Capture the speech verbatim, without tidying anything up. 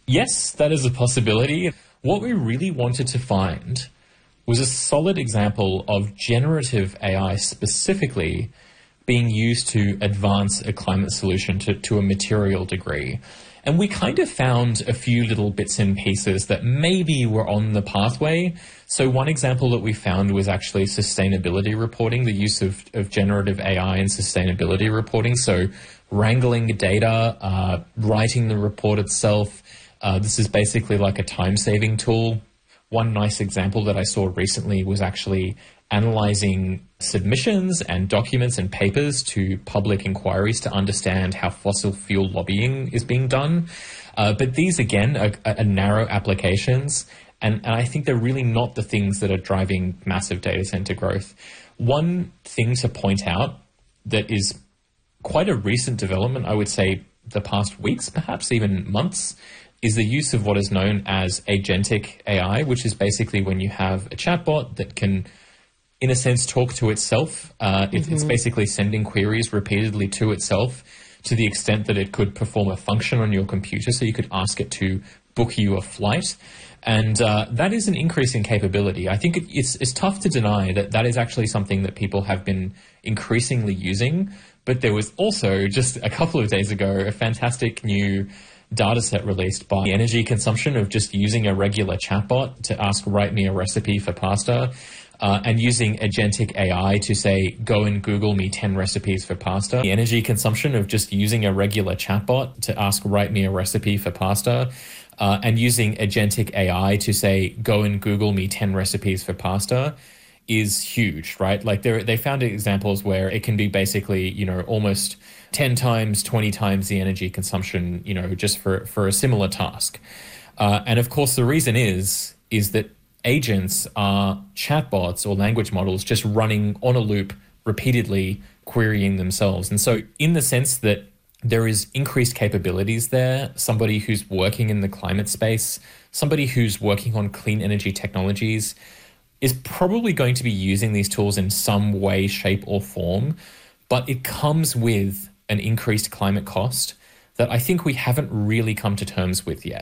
Yes, that is a possibility. What we really wanted to find was a solid example of generative A I specifically being used to advance a climate solution to, to a material degree. And we kind of found a few little bits and pieces that maybe were on the pathway. So one example that we found was actually sustainability reporting, the use of, of generative A I in sustainability reporting. So wrangling data, uh, writing the report itself. Uh, this is basically like a time-saving tool. One nice example that I saw recently was actually analyzing submissions and documents and papers to public inquiries to understand how fossil fuel lobbying is being done. Uh, but these, again, are, are narrow applications, and, and I think they're really not the things that are driving massive data center growth. One thing to point out that is quite a recent development, I would say the past weeks, perhaps even months, is the use of what is known as agentic A I, which is basically when you have a chatbot that can, in a sense, talk to itself. Uh, it, mm-hmm. It's basically sending queries repeatedly to itself to the extent that it could perform a function on your computer. So you could ask it to book you a flight. And uh, that is an increase in capability. I think it, it's, it's tough to deny that that is actually something that people have been increasingly using. But there was also, just a couple of days ago, a fantastic new data set released by the energy consumption of just using a regular chatbot to ask, write me a recipe for pasta, uh, and using agentic A I to say, go and Google me ten recipes for pasta. The energy consumption of just using a regular chatbot to ask, write me a recipe for pasta, uh, and using agentic A I to say, go and Google me ten recipes for pasta is huge, right? Like they they found examples where it can be basically, you know, almost ten times, twenty times the energy consumption, you know, just for, for a similar task. Uh, and of course, the reason is, is that agents are chatbots or language models just running on a loop repeatedly querying themselves. And so in the sense that there is increased capabilities there, somebody who's working in the climate space, somebody who's working on clean energy technologies is probably going to be using these tools in some way, shape, or form, but it comes with an increased climate cost that I think we haven't really come to terms with yet.